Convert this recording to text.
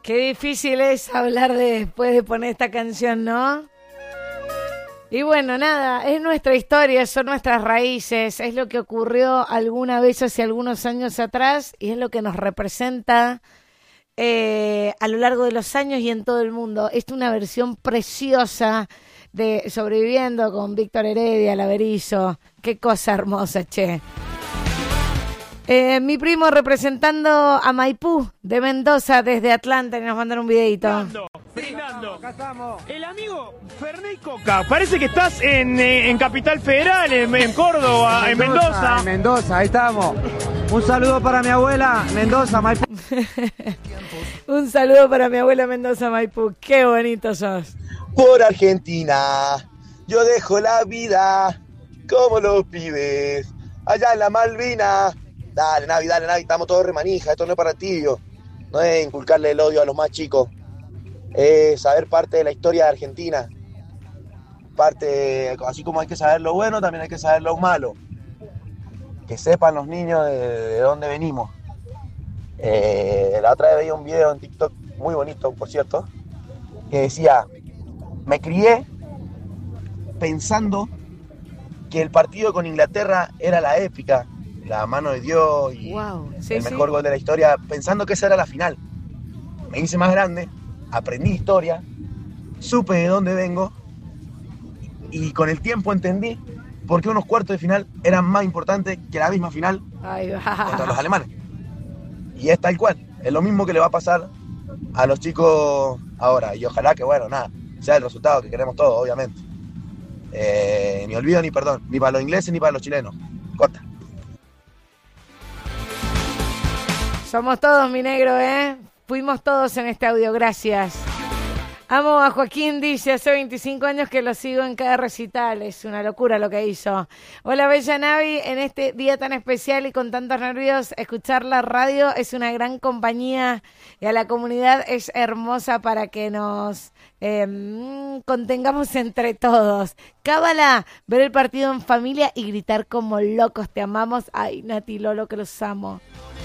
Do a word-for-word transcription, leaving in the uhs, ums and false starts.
Qué difícil es hablar de, después de poner esta canción, ¿no? Y bueno, nada, es nuestra historia, son nuestras raíces, es lo que ocurrió alguna vez hace algunos años atrás y es lo que nos representa eh, a lo largo de los años y en todo el mundo. Esta es una versión preciosa de Sobreviviendo con Víctor Heredia, Laverizo. Qué cosa hermosa, che. Eh, mi primo representando a Maipú de Mendoza desde Atlanta, y nos mandaron un videito. Fernando, Fernando, acá estamos. El amigo Fernet Coca, parece que estás en, eh, en Capital Federal, en, en Córdoba, en Mendoza. En Mendoza, en Mendoza, ahí estamos. Un saludo para mi abuela, Mendoza, Maipú. Un saludo para mi abuela Mendoza, Maipú. Qué bonito sos. Por Argentina, yo dejo la vida como los pibes, allá en la Malvina. Dale, Navi, dale, Navi, estamos todos remanija, esto no es para tibio. No es inculcarle el odio a los más chicos. Es saber parte de la historia de Argentina. Parte, así como hay que saber lo bueno, también hay que saber lo malo. Que sepan los niños de, de dónde venimos. Eh, la otra vez veía un video en TikTok, muy bonito, por cierto, que decía, me crié pensando que el partido con Inglaterra era la épica, la mano de Dios y wow, sí, el sí. mejor gol de la historia, pensando que esa era la final. Me hice más grande, aprendí historia, supe de dónde vengo y con el tiempo entendí por qué unos cuartos de final eran más importantes que la misma final Ay, contra los alemanes. Y es tal cual, es lo mismo que le va a pasar a los chicos ahora y ojalá que, bueno, nada, sea el resultado que queremos todos, obviamente. Eh, ni olvido ni perdón, ni para los ingleses ni para los chilenos. Corta. Somos todos, mi negro, ¿eh? Fuimos todos en este audio, gracias. Amo a Joaquín, dice, hace veinticinco años que lo sigo en cada recital. Es una locura lo que hizo. Hola, bella Navi, en este día tan especial y con tantos nervios, escuchar la radio es una gran compañía y a la comunidad es hermosa para que nos eh, contengamos entre todos. Cábala, ver el partido en familia y gritar como locos, te amamos. Ay, Nati, Lolo, que los amo.